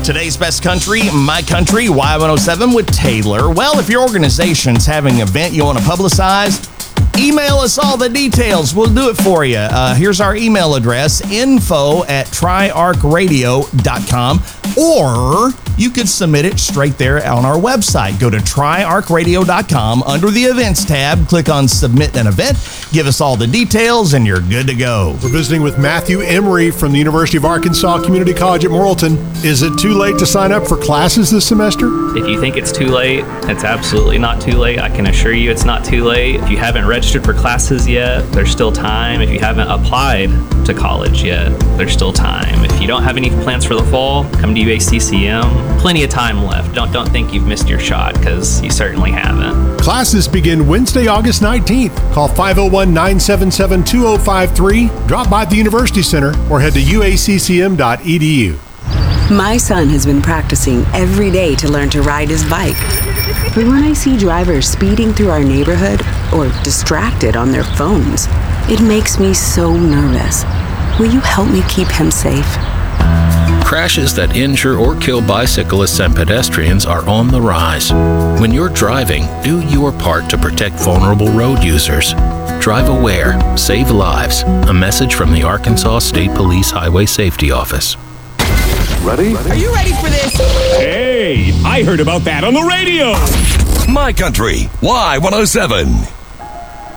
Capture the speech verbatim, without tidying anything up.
Today's best country, My Country, Y one oh seven with Taylor. Well, if your organization's having an event you want to publicize, email us all the details. We'll do it for you. Uh, here's our email address, info at tri arc radio dot com, or you could submit it straight there on our website. Go to tri arc radio dot com. Under the Events tab, click on Submit an Event. Give us all the details, and you're good to go. We're visiting with Matthew Emery from the University of Arkansas Community College at Morrilton. Is it too late to sign up for classes this semester? If you think it's too late, it's absolutely not too late. I can assure you it's not too late. If you haven't registered for classes yet, there's still time. If you haven't applied to college yet, there's still time. If you don't have any plans for the fall, come to U A C C M. Plenty of time left. Don't don't think you've missed your shot, because you certainly haven't. Classes begin Wednesday, August nineteenth. Call five oh one, nine seven seven, two oh five three, drop by the University Center, or head to U A C C M dot E D U. My son has been practicing every day to learn to ride his bike. But when I see drivers speeding through our neighborhood or distracted on their phones, it makes me so nervous. Will you help me keep him safe? Crashes that injure or kill bicyclists and pedestrians are on the rise. When you're driving, do your part to protect vulnerable road users. Drive aware, save lives. A message from the Arkansas State Police Highway Safety Office. Ready? Are you ready for this? Hey, I heard about that on the radio. My Country, Y one oh seven.